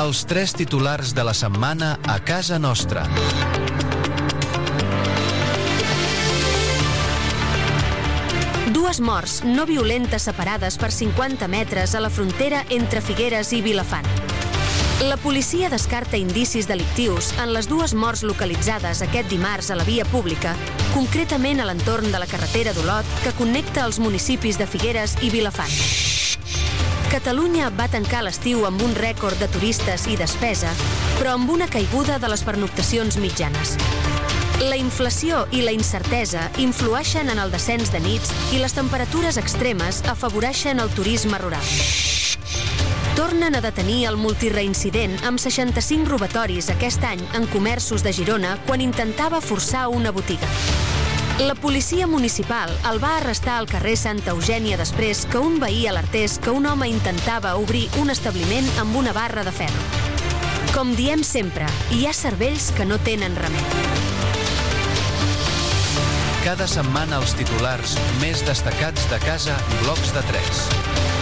Els 3 titulars de la setmana a casa nostra. Dues morts no violentes separades per 50 metres a la frontera entre Figueres i Vilafant. La policia descarta indicis delictius en les 2 morts localitzades aquest dimarts a la via pública, concretament a l'entorn de la carretera d'Olot que connecta els municipis de Figueres i Vilafant. Catalunya va tancar l'estiu amb un rècord de turistes i despesa, però amb una caiguda de les pernoctacions mitjanes. La inflació i la incertesa influeixen en el descens de nits i les temperatures extremes afavoreixen el turisme rural. Tornen a detenir el multireincident amb 65 robatoris aquest any en comerços de Girona quan intentava forçar una botiga. La policia municipal el va arrestar al carrer Santa Eugènia després que un veí alertés que un home intentava obrir un establiment amb una barra de ferro. Com diem sempre, hi ha cervells que no tenen remei. Cada setmana els titulars més destacats de casa, blocs de 3.